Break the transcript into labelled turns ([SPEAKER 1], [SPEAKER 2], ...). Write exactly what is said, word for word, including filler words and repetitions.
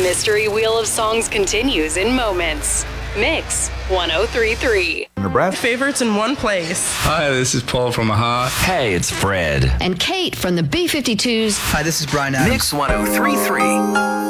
[SPEAKER 1] Mystery Wheel of Songs continues in moments. Mix one oh three point three.
[SPEAKER 2] Nebraska
[SPEAKER 3] favorites in one place.
[SPEAKER 4] Hi, this is Paul from Aha.
[SPEAKER 5] Hey, it's Fred.
[SPEAKER 6] And Kate from the B fifty-twos.
[SPEAKER 7] Hi, this is Brian Adams.
[SPEAKER 5] Mix one oh three point three.